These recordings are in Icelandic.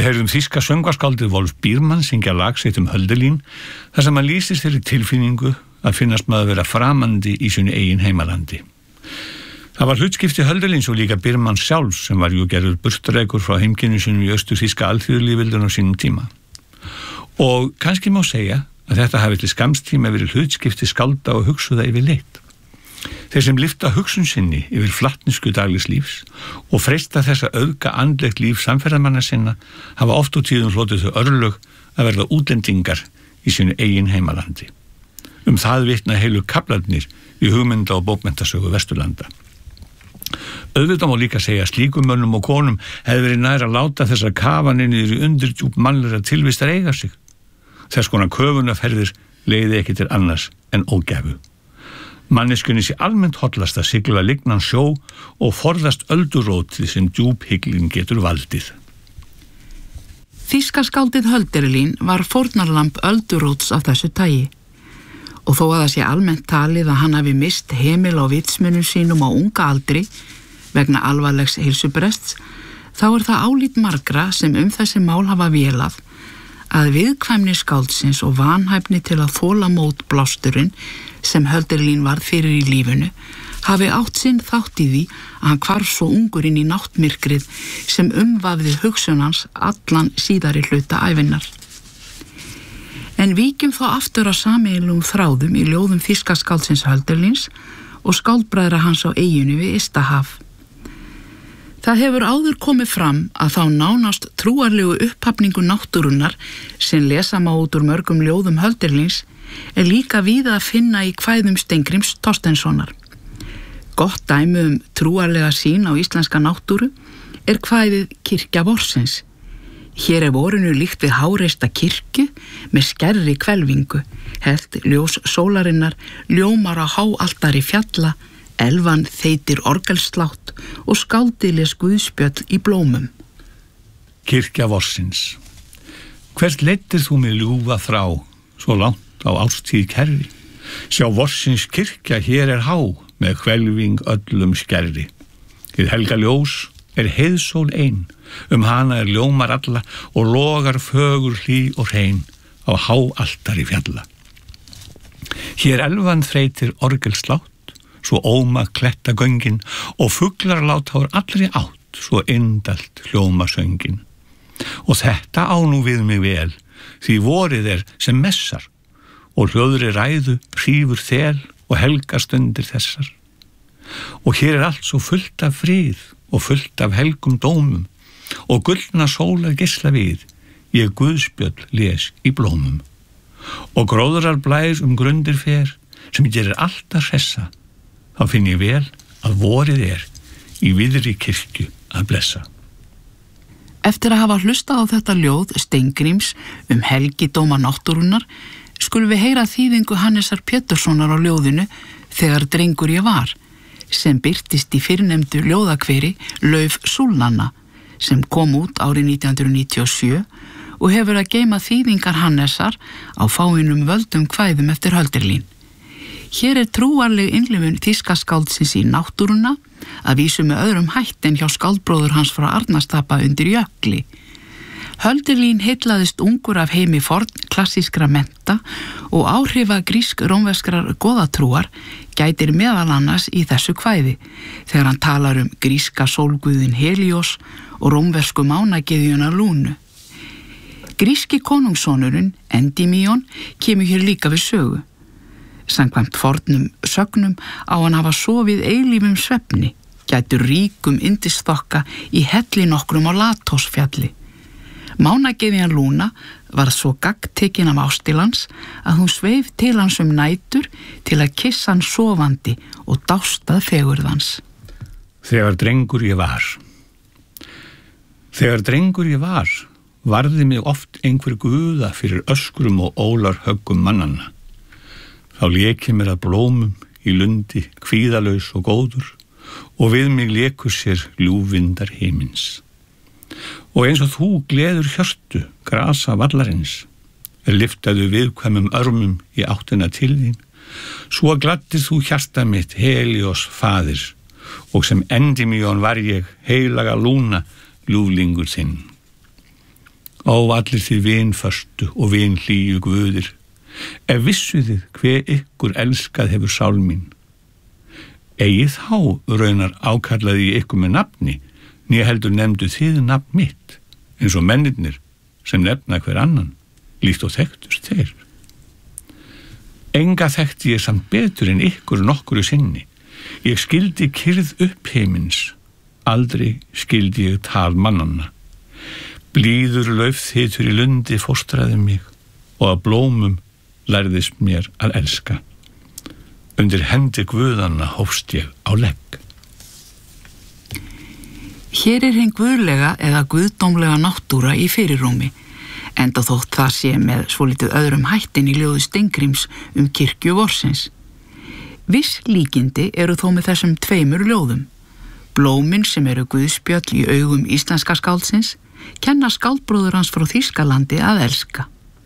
Við heyrðum þýska söngvaskáldið Wolf Biermann syngja lag sitt Hölderlin, þar sem hann lýsist þeirri tilfinningu að finnast maður vera framandi í sínu eigin heimalandi. Það var hlutskipti Hölderlins og líka Biermann sjálfs sem var jú gerður burtreikur frá heimkynnu sínum í austur-þýska alþýðulýðveldinu á sínum tíma. Og kannski má segja að þetta hafi til skamstíma verið hlutskipti skálda og hugsuða yfir leitt. Þeir sem lyfta hugsun sinni yfir flatnisku daglegs lífs og freista þess að auðga andlegt líf samferðamanna sinna hafa oft og tíðum hlotið þau örlög að verða útlendingar í sínu eigin heimalandi. Það vitna heilu kaflarnir í hugmynda- og bókmenntasögu Vesturlanda. Auðvitað má líka segja að slíkum mönnum og konum hefði verið nær að láta þessar kafanir niður í undirdjúp mannlegra tilvistar eiga sig. Þess konar köfunarferðir leiði ekki til annars en ógæfu. Manneskjunni sé almennt hollast að sigla lignan sjó og forðast öldurótið sem djúphyglin getur valdið. Þýska skáldið Hölderlin var fórnarlamb ölduróts af þessu tagi. Og þó að það sé almennt talið að hann hafi mist hemil á vitsmunum sínum á unga aldri vegna alvarlegs heilsubrests, þá það álít margra sem þessi mál hafa vélað að viðkvæmni skáldsins og vanhæfni til að þola mótblásturinn sem Hölderlin varð fyrir í lífinu hafi átt sinn þátt í því að hann hvarf svo ungur inn í náttmyrkrið sem umvafði hugsun hans allan síðari hluta ævinnar. En víkjum þó aftur að sameiginlegum þráðum í ljóðum þýska skáldsins Hölderlins og skáldbræðra hans á eyjunni við Ystahaf. Það hefur áður komið fram að þá nánast trúarlegu upphafningu náttúrunnar sem lesa má út úr mörgum ljóðum Hölderlins líka víða að finna í kvæðum Steingríms Thorsteinssonar. Gott dæmi trúarlega sýn á íslenska náttúru kvæðið Kirkja vorsins. Hér vorinu líkt við háreista kirkju með skærri hvelfingu, hellt ljós sólarinnar, ljómar á háaltari fjalla, elvan þeytir orgelslátt og skáldiles guðspjöll í blómum. Kirkja vorsins. Hvert leiddir þú mig ljúfa þrá, svo langt á ástíð kerri? Sjá vorsins kirkja hér há, með hvelfing öllum skærri. Hið helga ljós heiðsól ein, hana ljómar alla og logar fögur hlý og hrein á háaltari fjalla. Hér elvan þreytir orgelslátt, svo óma kletta göngin og fuglar láta úr allri átt, svo indalt hljóma söngin. Og þetta á nú við mig vel, því vorið sem messar og hljóðri ræðu hrífur þel og helgastundir þessar. Og hér allt svo fullt af frið og fullt af helgum dómum og gullna sólar geisla við, ég guðspjöll les í blómum. Og gróðrar blær grundir fer, sem gerir allt að hressa, þá finn ég vel að vorið í viðri kirkju að blessa. Eftir að hafa hlustað á þetta ljóð Steingríms helgidóma náttúrunnar, skulum við heyra þýðingu Hannesar Péturssonar á ljóðinu Þegar drengur ég var, sem birtist í fyrrnefndu ljóðakveri Lauf Súlnanna, sem kom út árið 1997 og hefur að geyma þýðingar Hannesar á fáeinum völdum kvæðum eftir Hölderlin. Hér trúarleg innlifun þýska skáldsins í náttúruna, að vísu með öðrum hætt en hjá skáldbróður hans frá Arnarstapa undir jökli. Hölderlin heillaðist ungur af heimi forn klassískra mennta og áhrifa grísk-rómverskrar goðatrúar gætir meðal annars í þessu kvæði, þegar hann talar gríska sólguðin Helios og rómversku mánagyðjuna Lúnu. Gríski konungssonurinn Endymíon kemur hér líka við sögu. Samkvæmt fornum sögnum á hann hafa sofið eilífum svefni, gætur ríkum yndisþokka í helli nokkrum á Latosfjalli. Mánagyðjan Lúna var svo gagntekin af ástilans að hún sveif til hans nætur til að kissa hann sofandi og dástað fegurðans. Þegar drengur ég var. Þegar drengur ég var, varði mig oft einhver guða fyrir öskrum og ólarhöggum mannanna. Þá léki mér að blómum í lundi, kvíðalaus og góður, og við mig léku sér ljúfvindar himins. Og eins og þú gleður hjörtu grasa vallarins, lyftaðu viðkvæmum örmum í áttina til þín, svo gladdir þú hjarta mitt Helios faðir, og sem Endymíon var ég heilaga Lúna ljúflingur þinn. Ó, allir þið vinföstu og vinhlýju guðir, ef vissuðið hve ykkur elskað hefur sál mín. Eigið þá raunar ákallaði ég ykkur með nafni, né heldur nefndu þið nafn mitt, eins og mennirnir sem nefna hver annan, líkt og þekktust þeir. Enga þekkti ég samt betur en ykkur nokkru sinni. Ég skildi kyrrð upp heimins, aldrei skildi ég tal mannanna. Blíður laufþytur í lundi fóstraði mig og að blómum lærðist mér að elska. Undir hendi guðanna hófst ég á legg. Hér hinn guðlega eða guðdómlega náttúra í fyrirrúmi, enda þótt það sé með svolítið öðrum hættin í ljóði Steingríms kirkju vorsins. Viss líkindi eru þó með þessum tveimur ljóðum. Blómin sem eru guðspjöll í augum íslenska skáldsins kenna skáldbróður hans frá Þýskalandi að elska.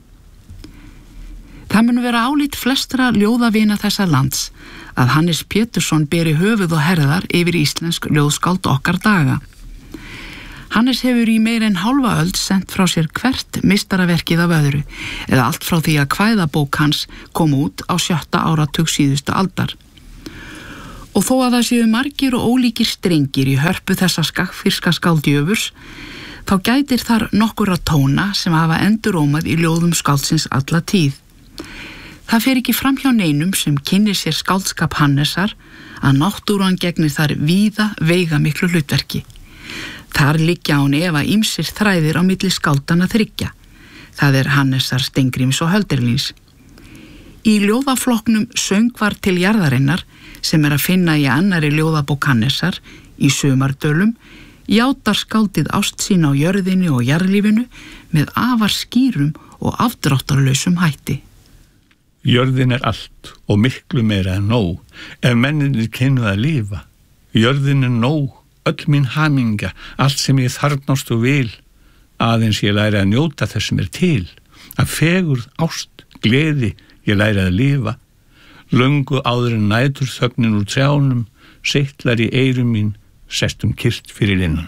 Það mun vera álít flestra ljóðavina þessa lands að Hannes Pétursson beri höfuð og herðar yfir íslensk ljóðskáld okkar daga. Hannes hefur í meira en hálfa öld sent frá sér hvert meistaraverkið af öðru, eða allt frá því að kvæðabók hans kom út á 7. áratug síðustu aldar. Og þó að það séu margir og ólíkir strengir í hörpu þessa skagfirska skáldjöfurs, þá gætir þar nokkurra tóna sem hafa endurómað í ljóðum skáldsins alla tíð. Það fer ekki fram hjá neinum sem kynnir sér skáldskap Hannesar að náttúran gegnir þar víða veigamiklu hlutverki. Þar liggja án efa ýmsir þræðir á milli skáldanna þriggja. Það Hannesar, Steingríms og Hölderlins. Í ljóðaflokknum Söngvar til jarðarinnar, sem að finna í annari ljóðabók Hannesar, í Sumardölum, játar skáldið ást sín á jörðinni og jarðlífinu með afar skýrum og afdráttarlausum hætti. Jörðin allt og miklu meira en nóg, ef menninir kynnu að lifa. Jörðin nóg, öll mín hamingja, allt sem ég þarfnast og vil, aðeins ég læri að njóta þess sem til, að fegurð, ást, gleði ég læri að lifa. Löngu áður en nætur þögnin úr trjánum, seitlar í eyrum mín, sestum kyrrt fyrir innan.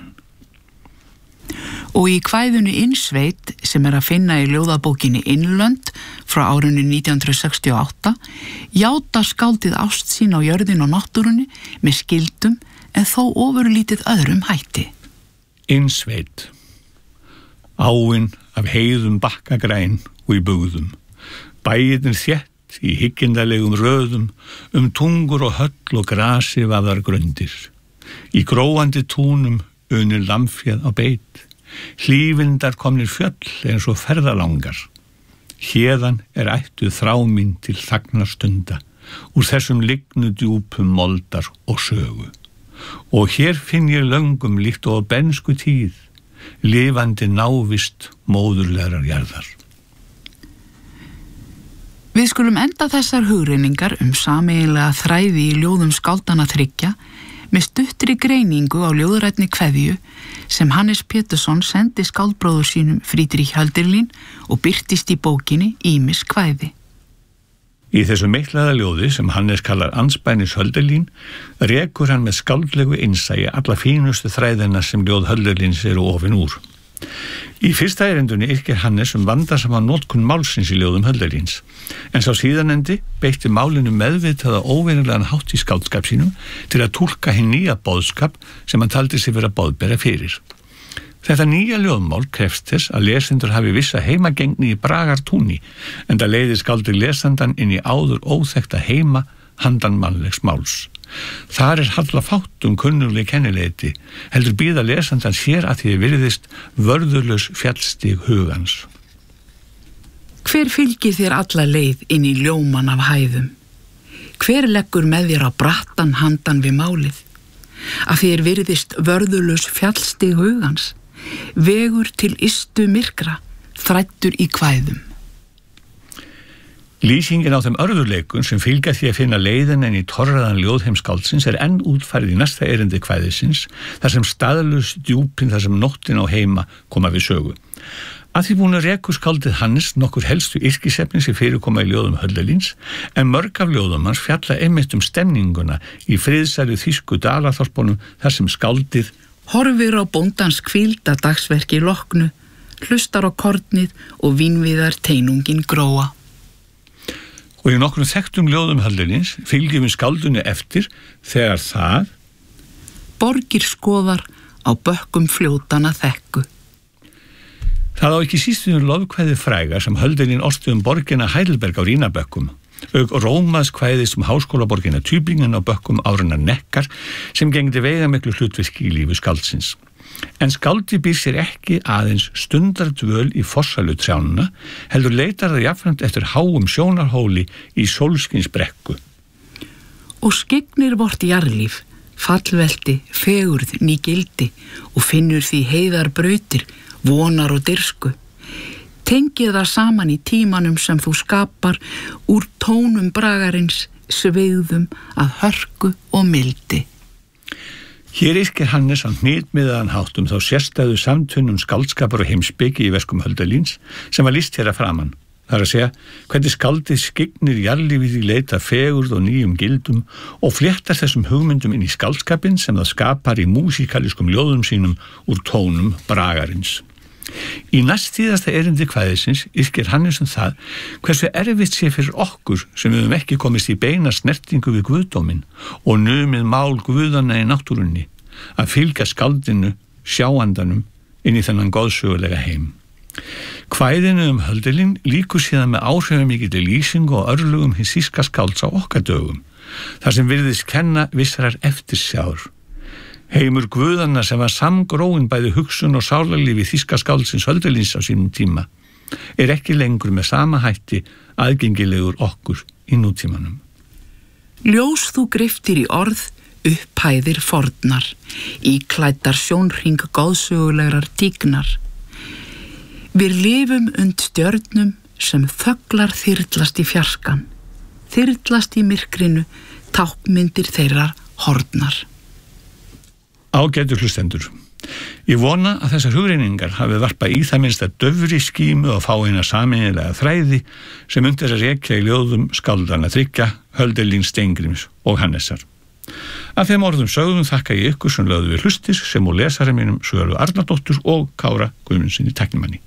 Og í kvæðinu Innsveit, sem að finna í ljóðabókinni Innlönd frá árinu 1968, játa skáldið ást sín á jörðin og náttúrunni með skildum en þó ofurlítið öðrum hætti. Innsveit. Áin af heiðum bakkagræn og í bugðum. Bæirnir þétt í hyggindalegum röðum, tungur og höll og grasi vafðar grundir. Í gróandi túnum unir lamfjað á beit. Hlífindar komnir fjöll eins og ferðalangar. Héðan ættuð þrá mín til þagnarstunda, úr þessum lignu djúpum moldar og sögu. Og hér finn ég löngum líkt og á bensku tíð, lifandi návist móðurlegar jarðar. Við skulum enda þessar hugreiningar sameiginlega þræði í ljóðum skáldanna þriggja með stuttri greiningu á ljóðrænni kveðju sem Hannes Pétursson sendi skáldbróður sínum Friedrich Hölderlin og birtist í bókinni Ýmis kvæði. Í þessu miklaða ljóði sem Hannes kallar Andspænis Hölderlin rekur hann með skáldlegu innsæi alla fínustu þræðina sem ljóð Hölderlins eru ofin úr. Í fyrsta erindunni yrkir Hannes vandasama notkun málsins í ljóðum Hölderlins, en sá síðanendi beitti málinu meðvitaða óvenjulegan hátt í skáldskap sínum til að túlka hinn nýja boðskap sem hann taldi sig vera boðbera fyrir. Þetta nýja ljóðmál krefst þess að lesendur hafi vissa heimagengni í bragartúni, en það leiðir skáldið lesandan inn í áður óþekkta heima handan mannlegs máls. Þar harla fátt kunnugleg kennileiti, heldur býða lesandan sér að því virðist vörðurlaus fjallstig hugans. Hver fylgir þér alla leið inn í ljóman af hæðum? Hver leggur með þér á brattan handan við málið? Að þér virðist vörðurlaus fjallstig hugans, vegur til ystu myrkra, þræddur í kvæðum. Lýsingin á þeim örðurleikun sem fylgja því að finna leiðin en í torraðan ljóðheim skáldsins enn útfærið í næsta erindi kvæðisins, þar sem staðlaus djúpin þar sem nóttin á heima koma við sögu. Að því búin rekur skáldið Hannes nokkur helstu yrkisefni sem fyrirkoma í ljóðum Hölderlins, en mörg af ljóðum hans fjalla einmitt stemninguna í friðsælu þýsku dalaþorpunum þar sem skáldið horfir á bóndans hvílda dagsverki loknu, hlustar á kornið og vínviðar teinungin gróa. Og í nokkrum þekktum ljóðum Hölderlins fylgjum við skáldunni eftir þegar það borgir skoðar á bökkum fljótana þekku. Það á ekki síst við lofkvæði fræga sem Hölderlin orti borgina Heidelberg á Rínabökkum, auk Rómaðs kvæðis háskólaborgina Tübingen á bökkum árinnar Neckar sem gegndi veigamiklu hlutverki í lífi skáldsins. En skáldi býr sér ekki aðeins stundardvöl í fossalutrjánuna, heldur leitar það jafnframt eftir háum sjónarhóli í sólskinsbrekku. Og skygnir vort jarðlíf, fallvelti, fegurð, ný gildi og finnur því heiðar brautir, vonar og dirsku. Tengið það saman í tímanum sem þú skapar úr tónum bragarins, sveigðum að hörku og mildi. Hér yrkir Hannes á hnitmiðaðan hátt þá sérstæðu samtvinnun skáldskapar og heimspeki í verkum Hölderlins sem var lýst hér að framan. Það er að segja hvernig skáldið skygnir jarðlífið í leita fegurð og nýjum gildum og fléttar þessum hugmyndum inn í skáldskapinn sem það skapar í músíkalískum ljóðum sínum úr tónum bragarins. Í næstíðasta erindi kvæðisins yrkir Hannes það hversu erfitt sé fyrir okkur sem við höfum ekki komist í beina snertingu við guðdóminn og numið mál guðanna í náttúrunni að fylgja skáldinu, sjáandanum inn í þennan góðsögulega heim. Kvæðinu Hölderlin líkur síðan með áhrifamikilli lýsingu og örlugum hins þýska skálds á okkar dögum, þar sem virðist kenna vissrar eftirsjár. Heimur guðanna sem var samgróin bæði hugsun og sálarlífi þýska skáldsins Hölderlins á sínum tíma ekki lengur með sama hætti aðgengilegur okkur í nútímanum. Ljós þú griftir í orð, upphæðir fornar, íklæddar sjónhring góðsögulegrar tígnar. Við lifum und stjörnum sem þögglar þyrlast í fjarskan, þyrlast í myrkrinu, tákmyndir þeirra horfnar. Ágætu hlustendur, ég vona að þessar hugreiningar hafi varpað í það minnsta döfri skímu og fá eina sameiginlega þræði sem undir að rekja í ljóðum skáldanna þriggja, Hölderlins, Steingríms og Hannesar. Að þeim orðum sögðum þakka ég ykkur sem lögðu við hlustir sem og lesari mínum Söru Arnardóttur og Kára Guðmundssyni tæknimanni.